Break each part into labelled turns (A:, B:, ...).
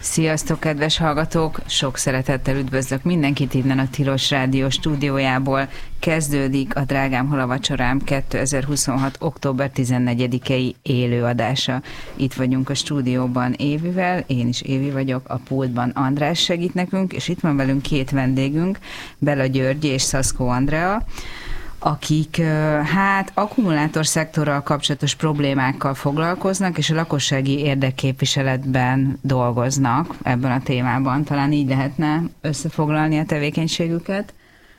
A: Sziasztok, kedves hallgatók! Sok szeretettel üdvözlök mindenkit innen a Tilos Rádió stúdiójából. Kezdődik a Drágám, hol a vacsorám 2026. október 14-i élőadása. Itt vagyunk a stúdióban Évivel, én is Évi vagyok, a pultban András segít nekünk, és itt van velünk két vendégünk, Bela György és Szaszkó Andrea, akik akkumulátorszektorral kapcsolatos problémákkal foglalkoznak, és a lakossági érdekképviseletben dolgoznak ebben a témában. Talán így lehetne összefoglalni a tevékenységüket.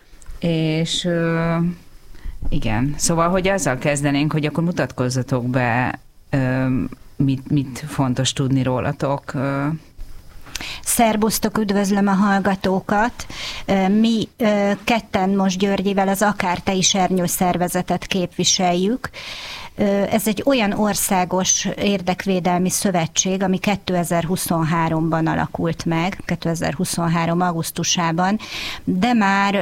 A: És igen, szóval, hogy azzal kezdenénk, hogy akkor mutatkozzatok be, mit fontos tudni rólatok.
B: Szerbusztok, üdvözlöm a hallgatókat. Mi ketten most Györgyivel az Akár Te is ernyőszervezetet képviseljük. Ez egy olyan országos érdekvédelmi szövetség, ami 2023-ban alakult meg, 2023. augusztusában, de már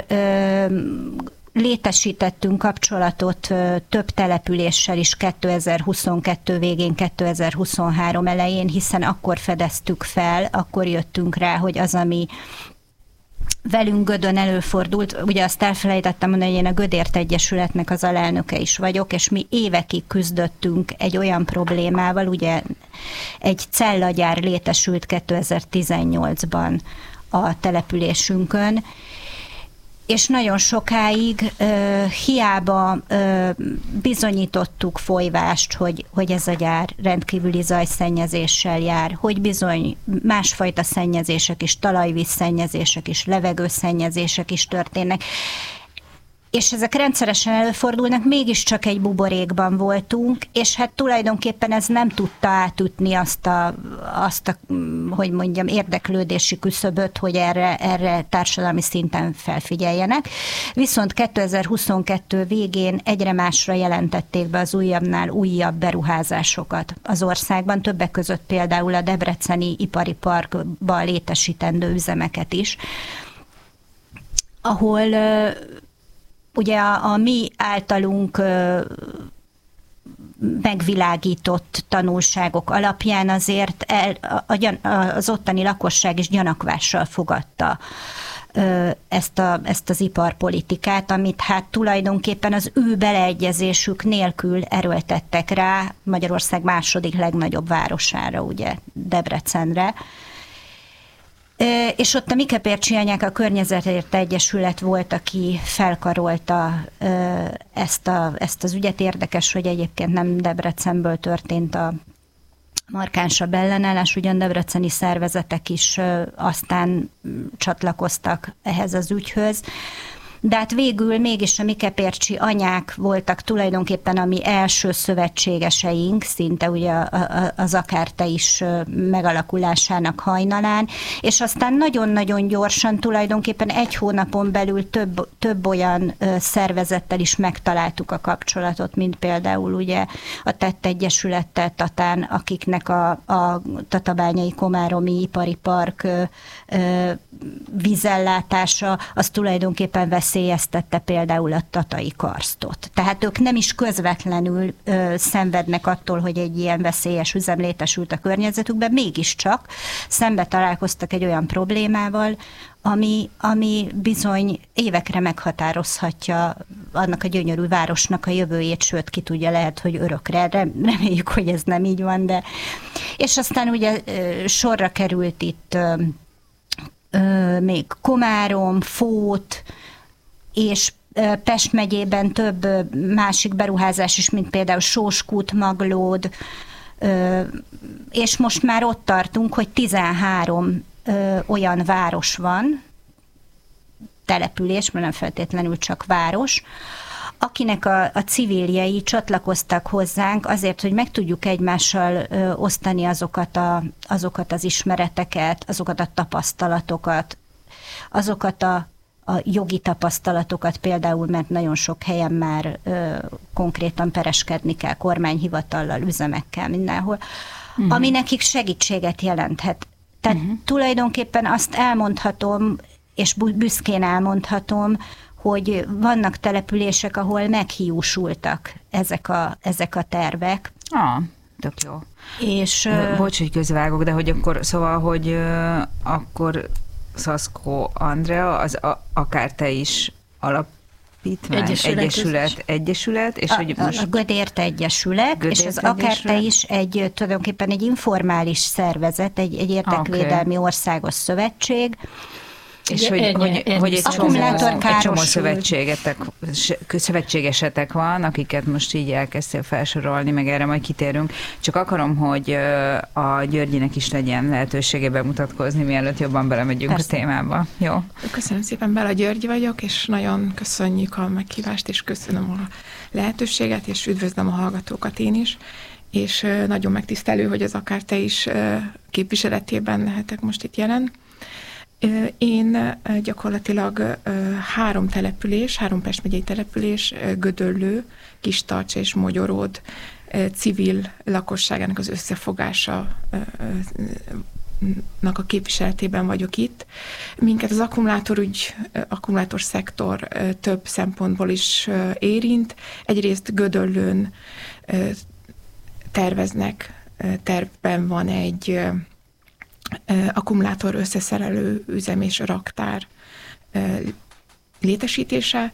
B: létesítettünk kapcsolatot több településsel is 2022 végén, 2023 elején, hiszen akkor fedeztük fel, akkor jöttünk rá, hogy az, ami velünk Gödön előfordult, ugye azt elfelejtettem mondani, hogy én a Gödért Egyesületnek az alelnöke is vagyok, és mi évekig küzdöttünk egy olyan problémával, ugye egy cellagyár létesült 2018-ban a településünkön, és nagyon sokáig hiába bizonyítottuk folyvást, hogy ez a gyár rendkívüli zajszennyezéssel jár, hogy bizony másfajta szennyezések is, talajvízszennyezések is, levegőszennyezések is történnek, és ezek rendszeresen előfordulnak, mégiscsak egy buborékban voltunk, és hát tulajdonképpen ez nem tudta átütni azt a hogy mondjam, érdeklődési küszöböt, hogy erre társadalmi szinten felfigyeljenek. Viszont 2022 végén egyre másra jelentették be az újabbnál újabb beruházásokat az országban, többek között például a debreceni ipari parkban létesítendő üzemeket is, ahol ugye a mi általunk megvilágított tanulságok alapján azért az ottani lakosság is gyanakvással fogadta ezt az iparpolitikát, amit hát tulajdonképpen az ő beleegyezésük nélkül erőltettek rá Magyarország második legnagyobb városára, ugye Debrecenre. És ott a Mikepércsi Anyák, a Környezetért Egyesület volt, aki felkarolta ezt az ügyet. Érdekes, hogy egyébként nem Debrecenből történt a markánsabb ellenállás, ugyan debreceni szervezetek is aztán csatlakoztak ehhez az ügyhöz. De hát végül mégis a Mikepércsi Anyák voltak tulajdonképpen a mi első szövetségeseink, szinte ugye az Akár Te is megalakulásának hajnalán, és aztán nagyon-nagyon gyorsan tulajdonképpen egy hónapon belül több olyan szervezettel is megtaláltuk a kapcsolatot, mint például ugye a Tett Egyesülettel Tatán, akiknek a Tatabányai Komáromi Ipari Park vízellátása, az tulajdonképpen veszélyeztette például a tatai karstot. Tehát ők nem is közvetlenül szenvednek attól, hogy egy ilyen veszélyes üzem létesült a környezetükben, mégiscsak szembe találkoztak egy olyan problémával, ami bizony évekre meghatározhatja annak a gyönyörű városnak a jövőjét, sőt, ki tudja, lehet, hogy örökre. Reméljük, hogy ez nem így van, de... És aztán ugye sorra került itt még Komárom, Fót, és Pest megyében több másik beruházás is, mint például Sóskút, Maglód, és most már ott tartunk, hogy 13 olyan város van, település, mert nem feltétlenül csak város, akinek a civiljei csatlakoztak hozzánk azért, hogy meg tudjuk egymással osztani azokat az ismereteket, azokat a tapasztalatokat, azokat a jogi tapasztalatokat például, mert nagyon sok helyen már konkrétan pereskedni kell kormányhivatallal, üzemekkel, mindenhol, ami nekik segítséget jelenthet. Tehát tulajdonképpen azt elmondhatom, és büszkén elmondhatom, hogy vannak települések, ahol meghiúsultak ezek a tervek.
A: Tök jó.
B: És
A: bocs, hogy közvágok, de hogy akkor, szóval, hogy akkor Szaszkó Andrea, akár te is Egyesület, és hogy most...
B: A Gödért Egyesület, és az akár te is tulajdonképpen egy informális szervezet, egy érdekvédelmi országos szövetség,
A: és hogy egy csomó szövetségesetek van, akiket most így elkezdtél felsorolni, meg erre majd kitérünk. Csak akarom, hogy a Györgyinek is legyen lehetősége bemutatkozni, mielőtt jobban belemegyünk a témába. Jó?
C: Köszönöm szépen, Bela György vagyok, és nagyon köszönjük a meghívást, és köszönöm a lehetőséget, és üdvözlöm a hallgatókat én is. És nagyon megtisztelő, hogy az akár te is képviseletében lehetek most itt jelen. Én gyakorlatilag három Pest megyei település, Gödöllő, Kistarcs és Mogyoród civil lakosságának az összefogása a képviseletében vagyok itt. Minket az akkumulátor szektor több szempontból is érint. Egyrészt Gödöllőn tervben van egy akkumulátor összeszerelő üzem és raktár létesítése.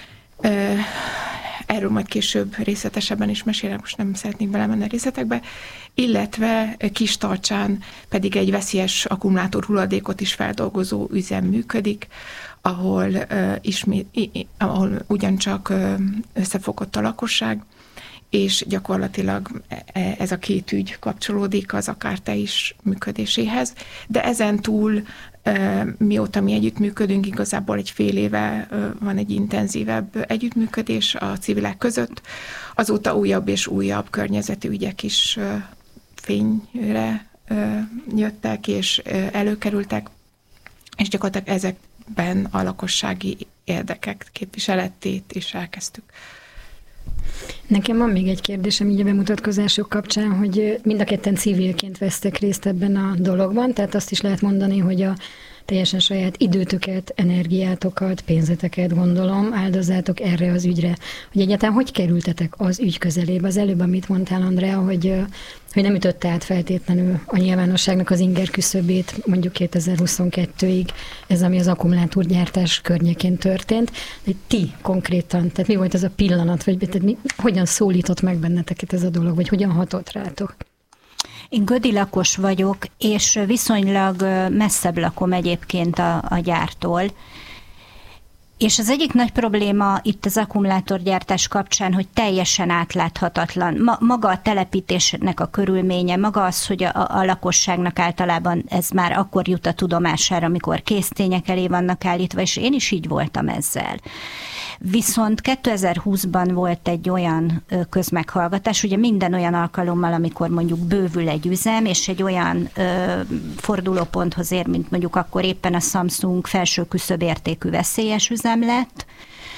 C: Erről majd később részletesebben is mesélek, most nem szeretnék belemenni a részletekbe, illetve Kistarcsán pedig egy veszélyes akkumulátor hulladékot is feldolgozó üzem működik, ahol ugyancsak összefogott a lakosság, és gyakorlatilag ez a két ügy kapcsolódik az akár te is működéséhez. De ezen túl, mióta mi együttműködünk, igazából egy fél éve van egy intenzívebb együttműködés a civilek között. Azóta újabb és újabb környezeti ügyek is fényre jöttek és előkerültek, és gyakorlatilag ezekben a lakossági érdekek képviseletét is elkezdtük.
D: Nekem van még egy kérdésem így a bemutatkozások kapcsán, hogy mind a ketten civilként vesztek részt ebben a dologban, tehát azt is lehet mondani, hogy a teljesen saját időtöket, energiátokat, pénzeteket gondolom, áldozátok erre az ügyre. Hogy egyáltalán hogy kerültetek az ügy közelébe? Az előbb, amit mondtál, Andrea, hogy nem ütötte át feltétlenül a nyilvánosságnak az inger küszöbét mondjuk 2022-ig, ez ami az akkumulátorgyártás környékén történt. De ti konkrétan, tehát mi volt az a pillanat, vagy hogyan szólított meg benneteket ez a dolog, vagy hogyan hatott rátok?
B: Én gödi lakos vagyok, és viszonylag messzebb lakom egyébként a gyártól. És az egyik nagy probléma itt az akkumulátorgyártás kapcsán, hogy teljesen átláthatatlan. Maga a telepítésnek a körülménye, maga az, hogy a lakosságnak általában ez már akkor jut a tudomására, amikor késztények elé vannak állítva, és én is így voltam ezzel. Viszont 2020-ban volt egy olyan közmeghallgatás, ugye minden olyan alkalommal, amikor mondjuk bővül egy üzem, és egy olyan fordulóponthoz ér, mint mondjuk akkor éppen a Samsung felső küszöbértékű veszélyes üzem lett,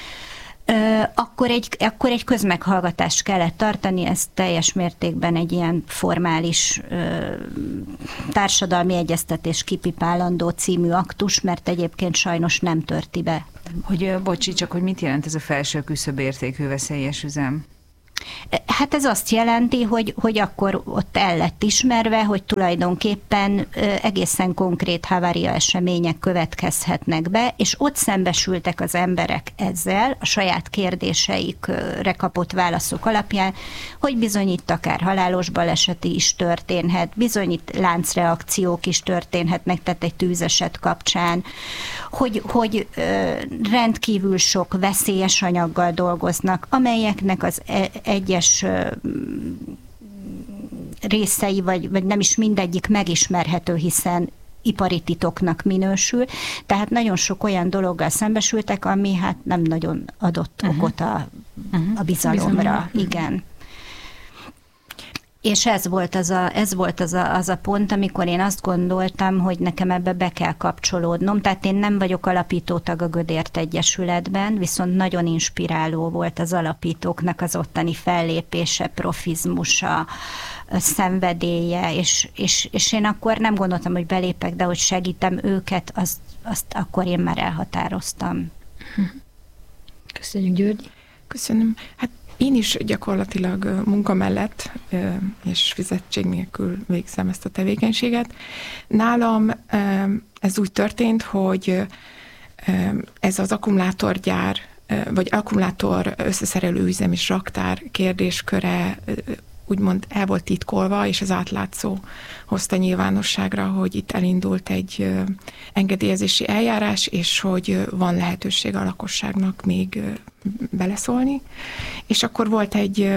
B: akkor egy közmeghallgatást kellett tartani, ez teljes mértékben egy ilyen formális társadalmi egyeztetés kipipálandó című aktus, mert egyébként sajnos nem törti be.
A: Bocsi, csak hogy mit jelent ez a felső küszöbértékű veszélyes üzem?
B: Hát ez azt jelenti, hogy akkor ott el lett ismerve, hogy tulajdonképpen egészen konkrét havária események következhetnek be, és ott szembesültek az emberek ezzel, a saját kérdéseikre kapott válaszok alapján, hogy bizony itt akár halálos baleseti is történhet, bizony itt láncreakciók is történhetnek, tehát egy tűzeset kapcsán, hogy rendkívül sok veszélyes anyaggal dolgoznak, amelyeknek az egyes részei, vagy nem is mindegyik megismerhető, hiszen ipari titoknak minősül. Tehát nagyon sok olyan dologgal szembesültek, ami hát nem nagyon adott okot a bizalomra. Igen. És ez volt az a pont, amikor én azt gondoltam, hogy nekem ebbe be kell kapcsolódnom. Tehát én nem vagyok alapítótag a Gödért Egyesületben, viszont nagyon inspiráló volt az alapítóknak az ottani fellépése, profizmusa, szenvedélye, és én akkor nem gondoltam, hogy belépek, de hogy segítem őket, azt akkor én már elhatároztam.
D: Köszönjük, György.
C: Köszönöm. Hát Én is gyakorlatilag munka mellett és fizetség nélkül végzem ezt a tevékenységet. Nálam ez úgy történt, hogy ez az akkumulátorgyár, vagy akkumulátor összeszerelő üzem és raktár kérdésköre úgymond el volt titkolva, és az átlátszó hozta nyilvánosságra, hogy itt elindult egy engedélyezési eljárás, és hogy van lehetőség a lakosságnak még beleszólni. És akkor volt egy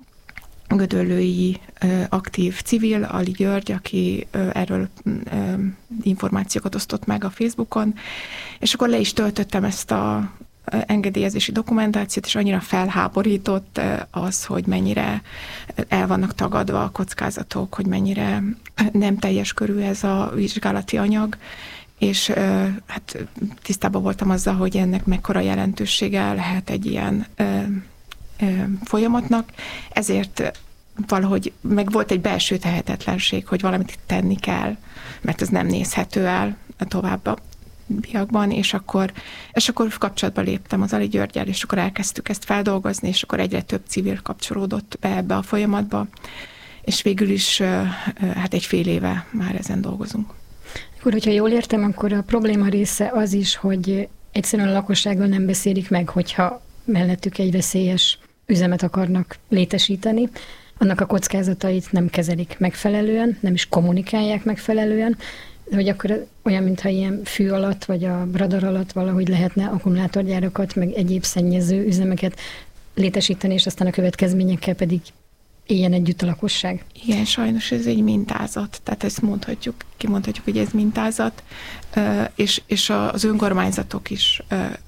C: gödöllői aktív civil, Ali György, aki erről információkat osztott meg a Facebookon, és akkor le is töltöttem ezt a engedélyezési dokumentációt, és annyira felháborított az, hogy mennyire el vannak tagadva a kockázatok, hogy mennyire nem teljes körű ez a vizsgálati anyag, és hát tisztában voltam azzal, hogy ennek mekkora jelentősége lehet egy ilyen folyamatnak, ezért valahogy meg volt egy belső tehetetlenség, hogy valamit tenni kell, mert ez nem nézhető el továbbiakban, és akkor kapcsolatba léptem az Ali Györgyel, és akkor elkezdtük ezt feldolgozni, és akkor egyre több civil kapcsolódott be ebbe a folyamatba, és végül is hát egy fél éve már ezen dolgozunk.
D: Akkor, hogyha jól értem, akkor a probléma része az is, hogy egyszerűen a lakossággal nem beszélik meg, hogyha mellettük egy veszélyes üzemet akarnak létesíteni, annak a kockázatait nem kezelik megfelelően, nem is kommunikálják megfelelően, hogy akkor olyan, mintha ilyen fű alatt, vagy a radar alatt valahogy lehetne akkumulátorgyárakat, meg egyéb szennyező üzemeket létesíteni, és aztán a következményekkel pedig éljen együtt a lakosság.
C: Igen, sajnos ez egy mintázat, tehát ezt kimondhatjuk, hogy ez mintázat, és az önkormányzatok is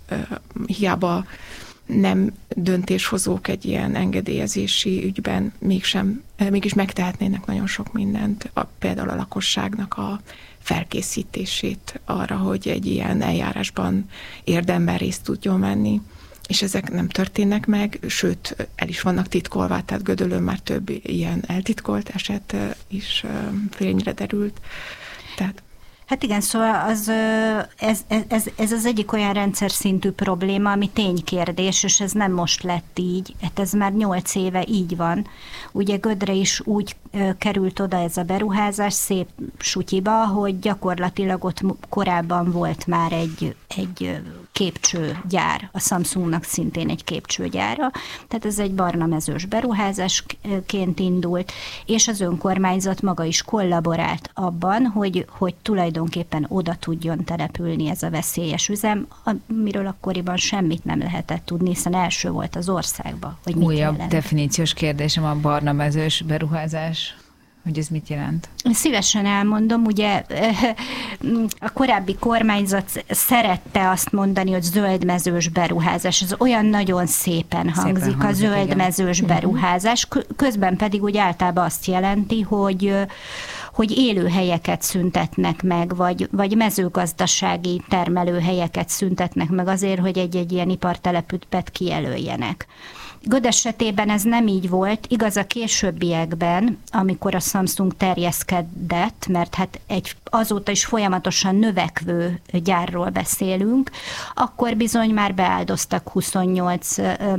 C: hiába nem döntéshozók egy ilyen engedélyezési ügyben, mégis megtehetnének nagyon sok mindent, például a lakosságnak a felkészítését arra, hogy egy ilyen eljárásban érdemben részt tudjon venni, és ezek nem történnek meg, sőt, el is vannak titkolva, tehát Gödöllőn már több ilyen eltitkolt eset is fényre derült. Tehát
B: Hát igen, szóval ez az egyik olyan rendszer szintű probléma, ami ténykérdés, és ez nem most lett így, hát ez már 8 éve így van. Ugye Gödre is úgy került oda ez a beruházás szép sutyiba, hogy gyakorlatilag ott korábban volt már egy képcsőgyár, a Samsungnak szintén egy képcsőgyára, tehát ez egy barnamezős beruházásként indult, és az önkormányzat maga is kollaborált abban, hogy tulajdonképpen oda tudjon települni ez a veszélyes üzem, amiről akkoriban semmit nem lehetett tudni, hiszen első volt az országban, hogy mit
A: Újabb
B: jelent.
A: definíciós kérdésem a barnamezős beruházás. Hogy ez mit jelent?
B: Szívesen elmondom, ugye a korábbi kormányzat szerette azt mondani, hogy zöldmezős beruházás. Ez olyan nagyon szépen hangzik, a zöldmezős beruházás. Közben pedig úgy általában azt jelenti, hogy élőhelyeket szüntetnek meg, vagy mezőgazdasági termelőhelyeket szüntetnek meg azért, hogy egy ilyen ipartelepületet kijelöljenek. Göd esetében ez nem így volt, igaz a későbbiekben, amikor a Samsung terjeszkedett, mert hát azóta is folyamatosan növekvő gyárról beszélünk, akkor bizony már beáldoztak 28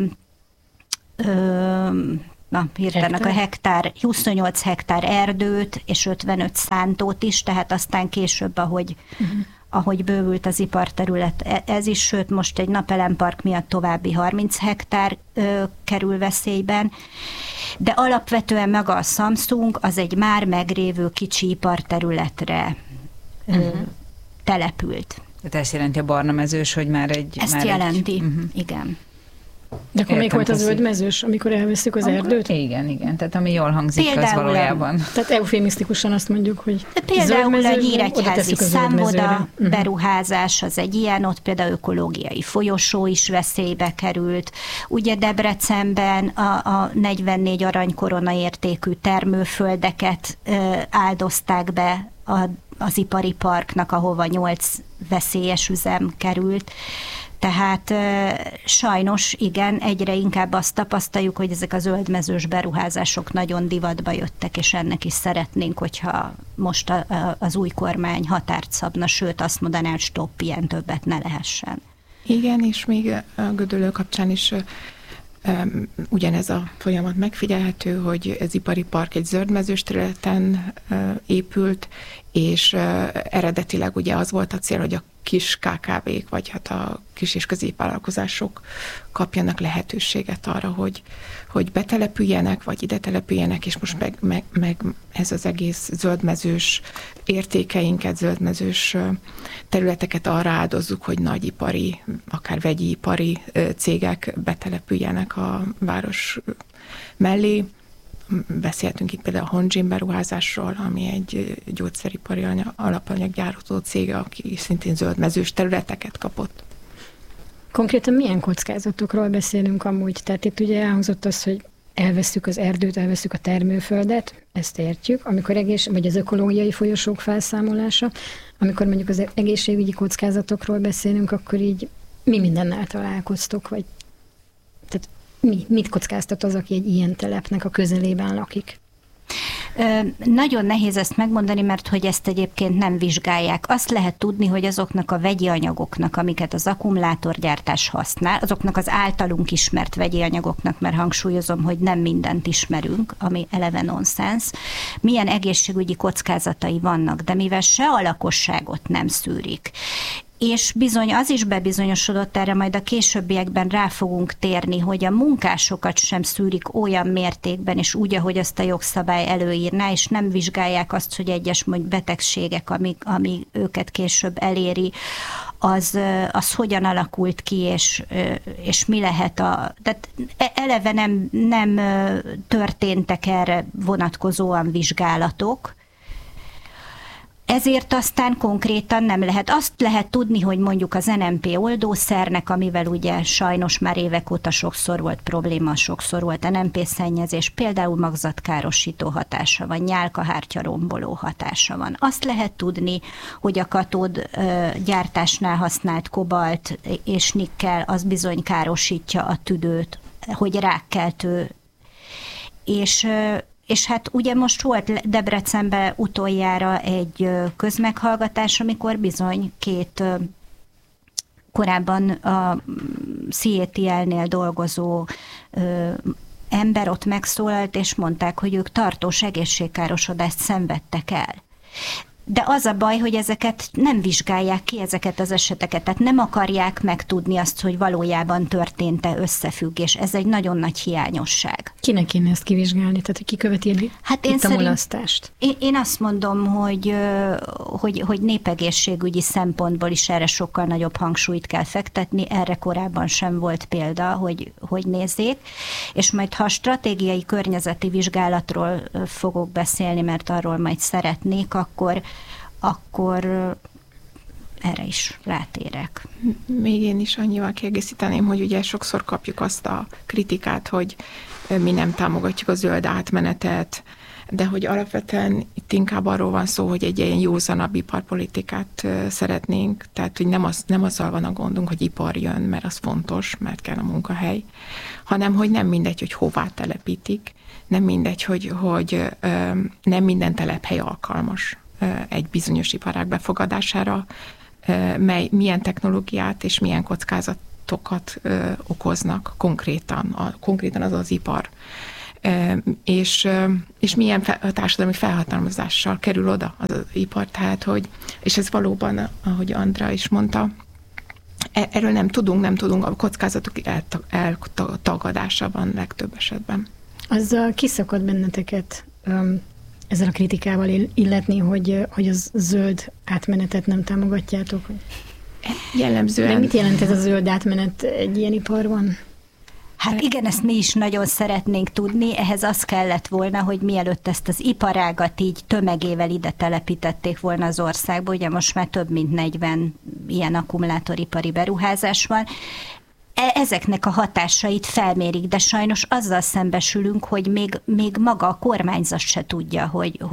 B: 28 hektár erdőt, és 55 szántót is, tehát aztán később, ahogy bővült az iparterület, ez is, sőt most egy napelempark miatt további 30 hektár kerül veszélyben, de alapvetően maga a Samsung az egy már megrévő kicsi iparterületre települt.
A: Tehát ezt jelenti a barnamezős, hogy már egy...
B: Ezt
A: már
B: jelenti, igen.
D: De akkor még volt a zöldmezős, amikor elveszük az erdőt?
A: Igen. Tehát ami jól hangzik, például az valójában.
D: Tehát eufémisztikusan azt mondjuk, hogy
B: például a Nyíregyházi számvoda beruházás az egy ilyen, ott például ökológiai folyosó is veszélybe került. Ugye Debrecenben a 44 aranykorona értékű termőföldeket áldozták be az ipari parknak, ahova 8 veszélyes üzem került. Tehát sajnos igen, egyre inkább azt tapasztaljuk, hogy ezek a zöldmezős beruházások nagyon divatba jöttek, és ennek is szeretnénk, hogyha most az új kormány határt szabna, sőt azt mondaná, hogy stopp, ilyen többet ne lehessen.
C: Igen, és még a Gödöllő kapcsán is ugyanez a folyamat megfigyelhető, hogy az ipari park egy zöldmezős területen épült, és eredetileg ugye az volt a cél, hogy a kis KKV-k, vagy hát a kis és középvállalkozások kapjanak lehetőséget arra, hogy betelepüljenek, vagy ide települjenek, és most meg ez az egész zöldmezős értékeinket, zöldmezős területeket arra áldozzuk, hogy nagyipari, akár vegyipari cégek betelepüljenek a város mellé. Beszéltünk itt például a Hongjin beruházásról, ami egy gyógyszeripari alapanyaggyártó cég, aki szintén zöldmezős területeket kapott.
D: Konkrétan milyen kockázatokról beszélünk amúgy? Tehát itt ugye elhangzott az, hogy elveszük az erdőt, elveszük a termőföldet, ezt értjük, amikor vagy az ökológiai folyosók felszámolása, amikor mondjuk az egészségügyi kockázatokról beszélünk, akkor így mi mindennel találkoztok, vagy tehát mit kockáztat az, aki egy ilyen telepnek a közelében lakik?
B: Nagyon nehéz ezt megmondani, mert hogy ezt egyébként nem vizsgálják. Azt lehet tudni, hogy azoknak a vegyi anyagoknak, amiket az akkumulátorgyártás használ, azoknak az általunk ismert vegyi anyagoknak, mert hangsúlyozom, hogy nem mindent ismerünk, ami eleve nonsens, milyen egészségügyi kockázatai vannak, de mivel se a lakosságot nem szűrik, és bizony az is bebizonyosodott, erre majd a későbbiekben rá fogunk térni, hogy a munkásokat sem szűrik olyan mértékben, és úgy, ahogy azt a jogszabály előírná, és nem vizsgálják azt, hogy egyes betegségek, ami őket később eléri, az hogyan alakult ki, és mi lehet tehát eleve nem történtek erre vonatkozóan vizsgálatok. Ezért aztán konkrétan nem lehet. Azt lehet tudni, hogy mondjuk az NMP oldószernek, amivel ugye sajnos már évek óta sokszor volt probléma, sokszor volt NMP-szennyezés, például magzatkárosító hatása van, nyálkahártya romboló hatása van. Azt lehet tudni, hogy a katód gyártásnál használt kobalt és nikkel az bizony károsítja a tüdőt, hogy rákkeltő. És hát ugye most volt Debrecenben utoljára egy közmeghallgatás, amikor bizony két korábban a CATL-nél dolgozó ember ott megszólalt, és mondták, hogy ők tartós egészségkárosodást szenvedtek el. De az a baj, hogy ezeket nem vizsgálják ki, ezeket az eseteket, tehát nem akarják megtudni azt, hogy valójában történt-e összefüggés. Ez egy nagyon nagy hiányosság.
D: Kinek kéne ezt kivizsgálni? Tehát, hogy ki követi a mulasztást?
B: Én azt mondom, hogy népegészségügyi szempontból is erre sokkal nagyobb hangsúlyt kell fektetni. Erre korábban sem volt példa, hogy nézzék. És majd, ha a stratégiai környezeti vizsgálatról fogok beszélni, mert arról majd szeretnék, akkor erre is rátérek.
C: Még én is annyival kiegészíteném, hogy ugye sokszor kapjuk azt a kritikát, hogy mi nem támogatjuk a zöld átmenetet, de hogy alapvetően itt inkább arról van szó, hogy egy ilyen józanabb iparpolitikát szeretnénk, tehát hogy nem azzal van a gondunk, hogy ipar jön, mert az fontos, mert kell a munkahely, hanem hogy nem mindegy, hogy hová telepítik, nem mindegy, hogy nem minden telephely alkalmas egy bizonyos iparág befogadására, milyen technológiát és milyen kockázatokat okoznak konkrétan az az ipar. És milyen társadalmi felhatalmazással kerül oda az ipar. Tehát, és ez valóban, ahogy Andrea is mondta, erről nem tudunk, a kockázatok eltagadása van legtöbb esetben.
D: Azzal kiszakad benneteket ezzel a kritikával illetni, hogy az zöld átmenetet nem támogatjátok?
C: Jellemzően.
D: De mit jelent ez a zöld átmenet egy ilyen iparban?
B: Hát igen, ezt mi is nagyon szeretnénk tudni, ehhez az kellett volna, hogy mielőtt ezt az iparágat így tömegével ide telepítették volna az országba, ugye most már több mint 40 ilyen akkumulátoripari beruházás van, ezeknek a hatásait felmérik, de sajnos azzal szembesülünk, hogy még maga a kormányzat se tudja,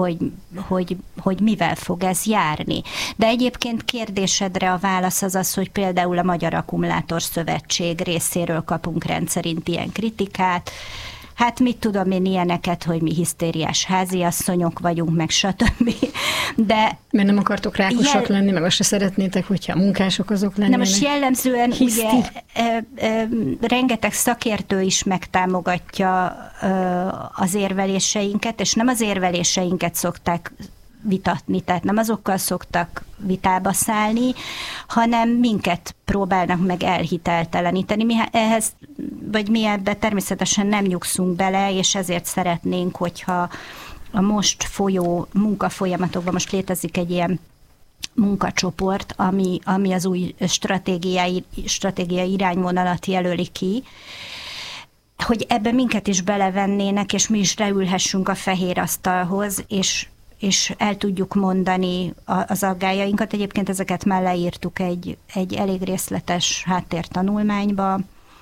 B: hogy mivel fog ez járni. De egyébként kérdésedre a válasz az, hogy például a Magyar Akkumulátor Szövetség részéről kapunk rendszerint ilyen kritikát. Hát mit tudom én ilyeneket, hogy mi hisztériás háziasszonyok vagyunk, meg stb. De
D: mert nem akartok rákosak lenni, meg azt se szeretnétek, hogyha a munkások azok lennének.
B: Na most jellemzően ugye rengeteg szakértő is megtámogatja az érveléseinket, és nem az érveléseinket szokták vitatni, tehát nem azokkal szoktak vitába szállni, hanem minket próbálnak meg elhitelteleníteni. Mi ebbe természetesen nem nyugszunk bele, és ezért szeretnénk, hogyha a most folyó munkafolyamatokban most létezik egy ilyen munkacsoport, ami az új stratégiai irányvonalat jelöli ki, hogy ebbe minket is belevennének, és mi is leülhessünk a fehér asztalhoz, és el tudjuk mondani az aggályainkat. Egyébként ezeket már leírtuk egy elég részletes háttértanulmányba,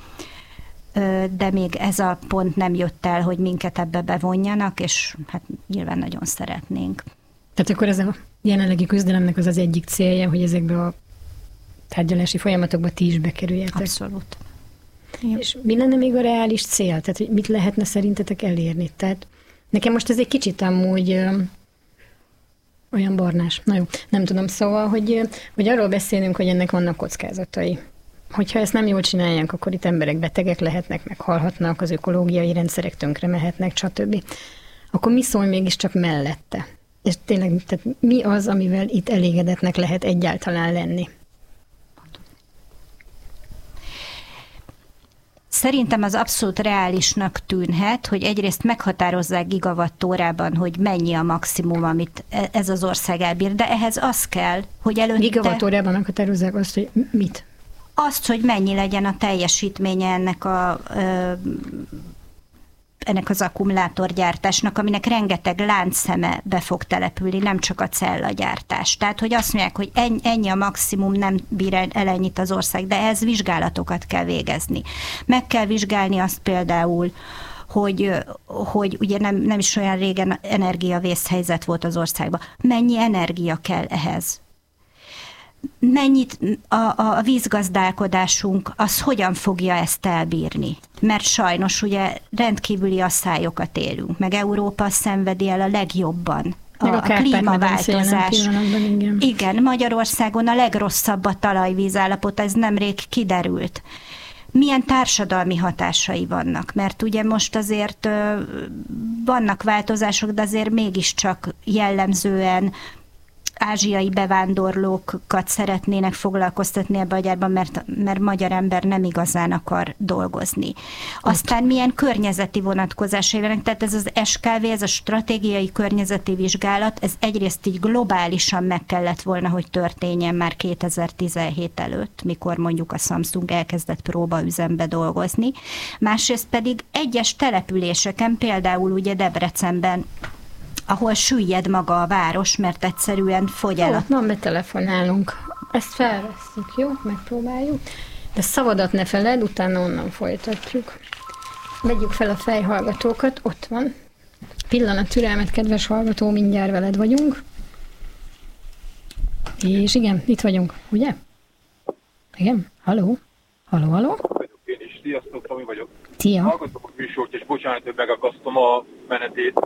B: de még ez a pont nem jött el, hogy minket ebbe bevonjanak, és hát nyilván nagyon szeretnénk.
D: Tehát akkor ez a jelenlegi küzdelemnek az egyik célja, hogy ezekbe a tárgyalási folyamatokba ti is bekerüljetek.
B: Abszolút.
D: És mi lenne még a reális cél? Tehát hogy mit lehetne szerintetek elérni? Tehát nekem most ez egy kicsit amúgy olyan barnás. Na jó, nem tudom. Szóval, hogy arról beszélünk, hogy ennek vannak kockázatai. Hogyha ezt nem jól csinálják, akkor itt emberek betegek lehetnek, meghalhatnak, az ökológiai rendszerek tönkre mehetnek, stb. Akkor mi szól mégiscsak mellette? És tényleg, tehát mi az, amivel itt elégedetnek lehet egyáltalán lenni?
B: Szerintem az abszolút reálisnak tűnhet, hogy egyrészt meghatározzák gigawattórában, hogy mennyi a maximum, amit ez az ország elbír, de ehhez az kell, hogy előtte...
D: Gigawattórában meghatározzák azt, hogy mit?
B: Azt, hogy mennyi legyen a teljesítménye ennek az akkumulátorgyártásnak, aminek rengeteg láncszeme be fog települni, nem csak a cellagyártás. Tehát, hogy azt mondják, hogy ennyi a maximum, nem bír el ennyit az ország, de ehhez vizsgálatokat kell végezni. Meg kell vizsgálni azt például, hogy ugye nem is olyan régen energiavészhelyzet volt az országban. Mennyi energia kell ehhez? Mennyit a vízgazdálkodásunk, az hogyan fogja ezt elbírni? Mert sajnos ugye rendkívüli asszályokat élünk, meg Európa szenvedi el a legjobban a klímaváltozás. Igen, Magyarországon a legrosszabb a talajvízállapot, ez nemrég kiderült. Milyen társadalmi hatásai vannak? Mert ugye most azért vannak változások, de azért mégiscsak jellemzően ázsiai bevándorlókat szeretnének foglalkoztatni ebbe a gyárban, mert magyar ember nem igazán akar dolgozni. Aztán milyen környezeti vonatkozásai vannak, tehát ez az SKV, ez a stratégiai környezeti vizsgálat, ez egyrészt így globálisan meg kellett volna, hogy történjen már 2017 előtt, mikor mondjuk a Samsung elkezdett próbaüzembe dolgozni. Másrészt pedig egyes településeken, például ugye Debrecenben, ahol süllyed maga a város, mert egyszerűen fogy el.
D: Nem betelefonálunk. Ezt felvesszük, jó? Megpróbáljuk. De szavadat ne feled, utána onnan folytatjuk. Vegyük fel a fejhallgatókat, ott van. Pillanat türelmet, kedves hallgató, mindjárt veled vagyunk. És igen, itt vagyunk, ugye? Igen? Halló? Halló?
E: Én is. Sziasztok, Tomi vagyok.
D: Szia.
E: Hallgatom a műsort, és bocsánat, hogy megakasztom a menetét.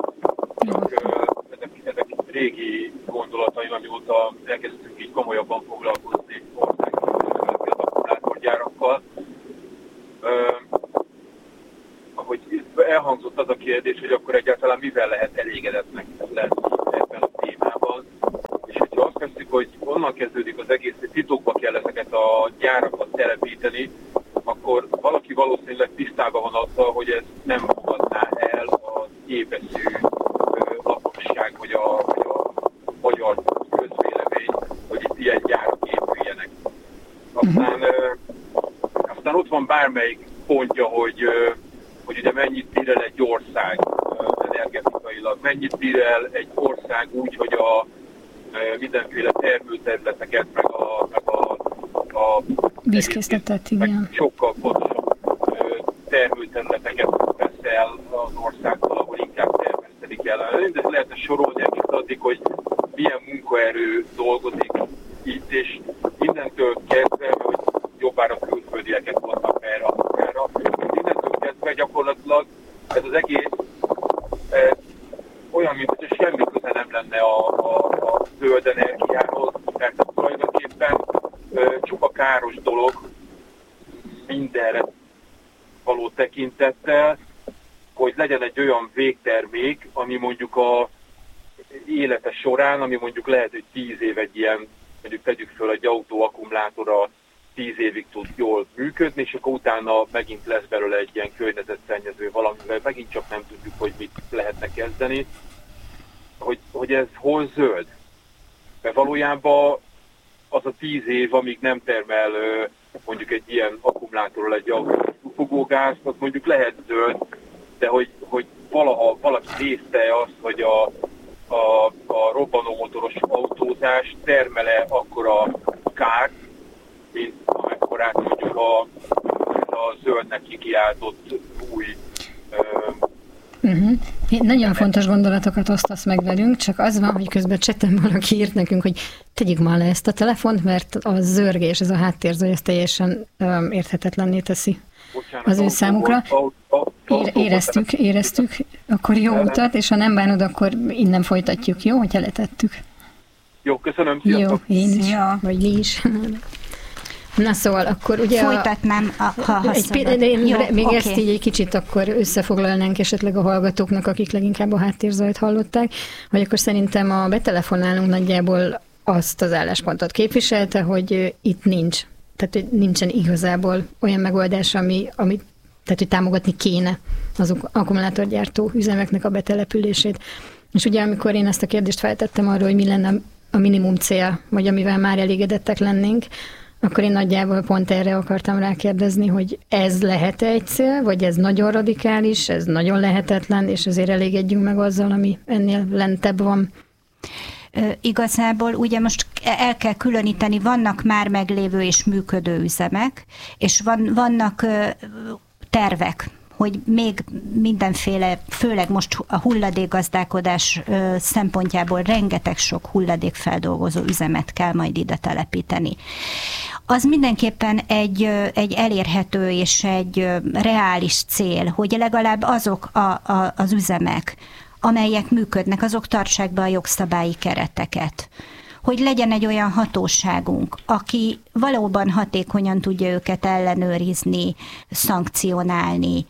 E: Ezek régi gondolataim, amióta elkezdtünk így komolyabban foglalkozni országban az akkumulátorgyárakkal. Ahogy elhangzott az a kérdés, hogy akkor egyáltalán mivel lehet elégedetnek lenni ebben a témában. És hogyha azt kezdjük, hogy onnan kezdődik az egész, hogy titokba kell ezeket a gyárakat telepíteni, akkor valaki valószínűleg tisztában van azzal, hogy ez nem fogadná el az éveszű lakosság, vagy a magyar közvélemény, hogy itt ilyen gyárak épüljenek. Aztán ott van bármelyik pontja, hogy ugye mennyit bír el egy ország energetikailag, mennyit bír el egy ország úgy, hogy a mindenféle termőterületeket, meg a
D: vízkészletet, igen.
E: Sokkal fontosabb termőterületeket vesz el az országból, ahol inkább termeszteni kell. De lehetne sorolni egész addig, hogy milyen munkaerő dolgozik itt, és innentől kezdve, hogy jobbára külföldieket hoznak erre a munkára, innentől kezdve gyakorlatilag ez az egész olyan, mint hogy semmi köze nem lenne a zöld energiához, mert tulajdonképpen csupa káros dolog mindenre való tekintettel, hogy legyen egy olyan végtermék, ami mondjuk a élete során, ami mondjuk lehet, hogy 10 év egy ilyen, mondjuk tegyük föl egy autóakkumulátora 10 évig tud jól működni, és akkor utána megint lesz belőle egy ilyen környezetszennyező valamivel, megint csak nem tudjuk, hogy mit lehetne kezdeni, hogy ez hol zöld. Mert valójában az a 10 év, amíg nem termel mondjuk egy ilyen akkumulátorral egy autófogógázt, az mondjuk lehet zöld, de hogy valaha valaki nézte azt, hogy a robbanómotoros autózás termele akkora kárt, mint amekkorát mondjuk a zöldnek kikiáltott új...
D: Nagyon fontos gondolatokat osztasz meg velünk, csak az van, hogy közben chatten valaki írt nekünk, hogy tegyük már le ezt a telefont, mert a zörgés, ez a háttérzaj, ez teljesen érthetetlenné teszi. Bocsánat, az ő számukra. Éreztük, akkor jó utat, és ha nem bánod, akkor innen folytatjuk, jó, hogyha letettük.
E: Jó, köszönöm, sziasztok.
D: Jó, én is, vagy mi is. Na szóval, akkor ugye...
B: Folytatnám, ha
D: még okay. Ezt így egy kicsit akkor összefoglalnánk esetleg a hallgatóknak, akik leginkább a háttérzajt hallották, hogy akkor szerintem a betelefonálunk nagyjából azt az álláspontot képviselte, hogy itt nincs. Tehát, hogy nincsen igazából olyan megoldás, ami tehát, hogy támogatni kéne az akkumulátorgyártó üzemeknek a betelepülését. És ugye, amikor én ezt a kérdést feltettem arról, hogy mi lenne a minimum cél, vagy amivel már elégedettek lennénk, akkor én nagyjából pont erre akartam rákérdezni, hogy ez lehet-e egy cél, vagy ez nagyon radikális, ez nagyon lehetetlen, és azért elégedjünk meg azzal, ami ennél lentebb van.
B: Igazából ugye most el kell különíteni, vannak már meglévő és működő üzemek, és vannak tervek, hogy még mindenféle, főleg most a hulladékgazdálkodás szempontjából rengeteg sok hulladékfeldolgozó üzemet kell majd ide telepíteni. Az mindenképpen egy elérhető és egy reális cél, hogy legalább azok az üzemek, amelyek működnek, azok tartsák be a jogszabályi kereteket. Hogy legyen egy olyan hatóságunk, aki valóban hatékonyan tudja őket ellenőrizni, szankcionálni,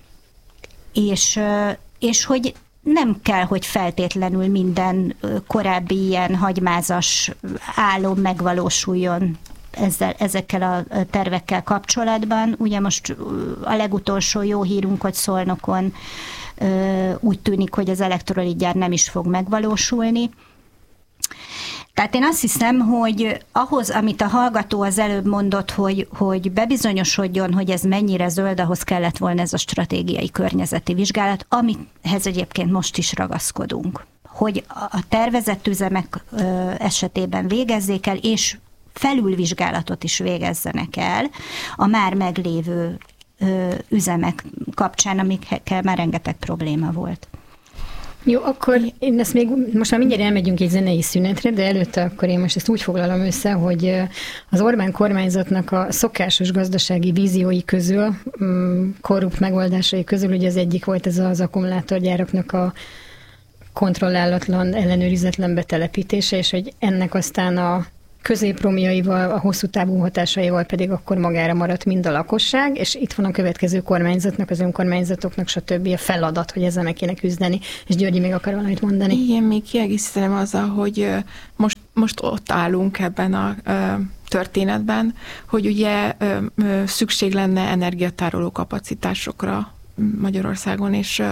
B: és hogy nem kell, hogy feltétlenül minden korábbi ilyen hagymázas álom megvalósuljon ezekkel a tervekkel kapcsolatban. Ugye most a legutolsó jó hírünk, hogy Szolnokon úgy tűnik, hogy az elektrolitgyár nem is fog megvalósulni. Tehát én azt hiszem, hogy ahhoz, amit a hallgató az előbb mondott, hogy bebizonyosodjon, hogy ez mennyire zöld, ahhoz kellett volna ez a stratégiai környezeti vizsgálat, amihez egyébként most is ragaszkodunk. Hogy a tervezett üzemek esetében végezzék el, és felülvizsgálatot is végezzenek el a már meglévő üzemek kapcsán, amikkel már rengeteg probléma volt.
D: Jó, akkor én ezt még, most már mindjárt elmegyünk egy zenei szünetre, de előtte akkor én most ezt úgy foglalom össze, hogy az Orbán kormányzatnak a szokásos gazdasági víziói közül, korrupt megoldásai közül, ugye az egyik volt ez az akkumulátorgyáraknak a kontrollálatlan, ellenőrizetlen betelepítése, és hogy ennek aztán a középromjaival, a hosszú távú hatásaival pedig akkor magára maradt mind a lakosság, és itt van a következő kormányzatnak, az önkormányzatoknak, stb. A feladat, hogy ezzel meg kéne küzdeni. És Györgyi még akar valamit mondani.
C: Igen, még kiegészítem azzal, hogy most ott állunk ebben a történetben, hogy ugye szükség lenne energiatároló kapacitásokra Magyarországon, és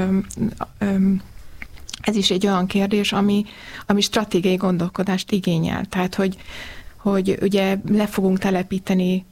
C: ez is egy olyan kérdés, ami stratégiai gondolkodást igényel. Tehát, hogy ugye le fogunk telepíteni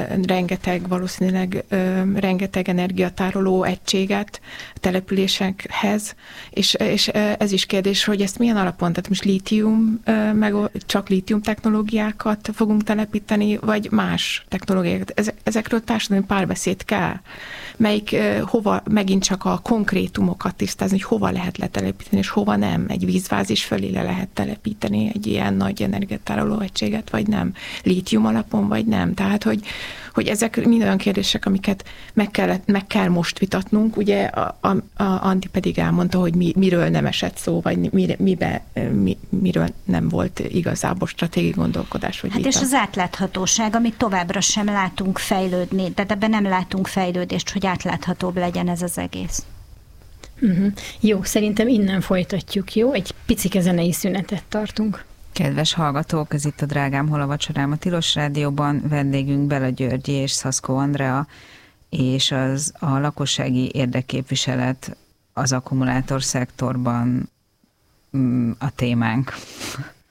C: rengeteg energiatároló egységet településekhez, és ez is kérdés, hogy ezt milyen alapon, tehát most csak lítium technológiákat fogunk telepíteni, vagy más technológiákat. Ezekről társadalmi párbeszéd kell. Hova megint csak a konkrétumokat tisztázni, hogy hova lehet letelepíteni, és hova nem. Egy vízvázis fölé le lehet telepíteni egy ilyen nagy energiatároló egységet, vagy nem. Lítium alapon, vagy nem. Tehát, hogy hogy ezek mind olyan kérdések, amiket meg kell most vitatnunk. Ugye Andi pedig elmondta, hogy miről nem esett szó, vagy miről nem volt igazából stratégiai gondolkodás. Vagy
B: hát és az átláthatóság, amit továbbra sem látunk fejlődni, tehát ebben nem látunk fejlődést, hogy átláthatóbb legyen ez az egész.
D: Jó, szerintem innen folytatjuk, jó? Egy picike zenei szünetet tartunk.
A: Kedves hallgatók, ez itt a Drágám, hol a vacsorám a Tilos Rádióban, vendégünk Bela Györgyi és Szaszkó Andrea, és a lakossági érdekképviselet az akkumulátor szektorban a témánk.